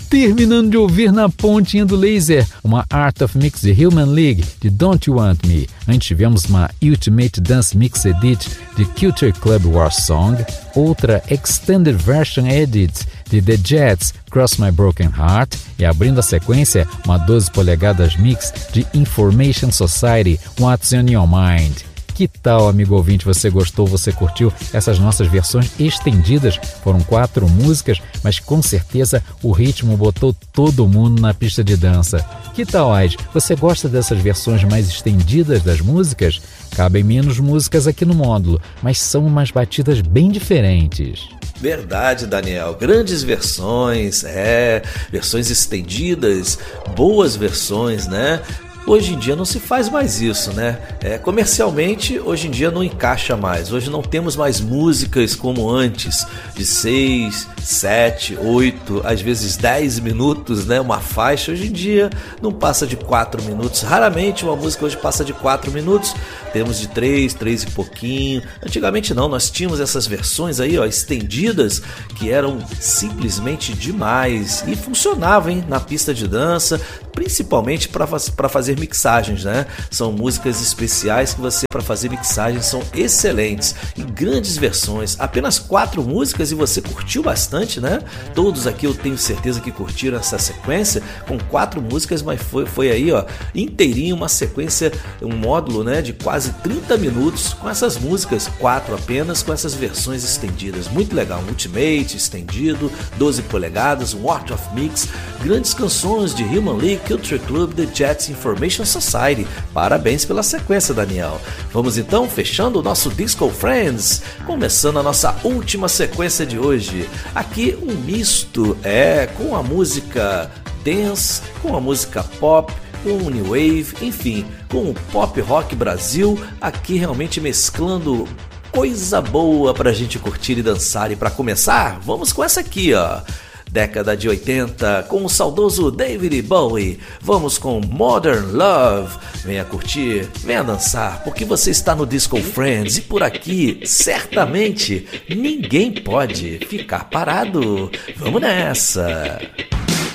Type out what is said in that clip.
Terminando de ouvir na pontinha do laser uma Art of Mix de Human League de Don't You Want Me. Antes tivemos uma Ultimate Dance Mix Edit de Culture Club War Song, outra Extended Version Edit de The Jets Cross My Broken Heart e abrindo a sequência uma 12 polegadas mix de Information Society What's on Your Mind. Que tal, amigo ouvinte, você gostou, você curtiu essas nossas versões estendidas? Foram 4 músicas, mas com certeza o ritmo botou todo mundo na pista de dança. Que tal, Ais? Você gosta dessas versões mais estendidas das músicas? Cabem menos músicas aqui no módulo, mas são umas batidas bem diferentes. Verdade, Daniel. Grandes versões, versões estendidas, boas versões, né? Hoje em dia não se faz mais isso, né? Comercialmente, hoje em dia não encaixa mais. Hoje não temos mais músicas como antes, de 6, 7, 8, às vezes 10 minutos, né? Uma faixa. Hoje em dia não passa de 4 minutos. Raramente uma música hoje passa de 4 minutos. Temos de 3 e pouquinho. Antigamente não, nós tínhamos essas versões aí, estendidas, que eram simplesmente demais. E funcionavam, hein, na pista de dança, principalmente para fazer mixagens, né? São músicas especiais que você, para fazer mixagens, são excelentes e grandes versões. Apenas 4 músicas e você curtiu bastante, né? Todos aqui eu tenho certeza que curtiram essa sequência com 4 músicas, mas foi aí, inteirinho, uma sequência, um módulo, né, de quase 30 minutos com essas músicas, 4 apenas, com essas versões estendidas. Muito legal, um Ultimate estendido, 12 polegadas, um Art of Mix, grandes canções de Human League, Culture Club, The Jets, Information Society. Parabéns pela sequência, Daniel. Vamos então fechando o nosso Disco Friends, começando a nossa última sequência de hoje. Aqui um misto, com a música dance, com a música pop, com o New Wave, enfim, com o Pop Rock Brasil, aqui realmente mesclando coisa boa pra gente curtir e dançar. E pra começar, vamos com essa aqui, década de 80, com o saudoso David Bowie. Vamos com Modern Love. Venha curtir, venha dançar, porque você está no Disco Friends e por aqui, certamente, ninguém pode ficar parado. Vamos nessa!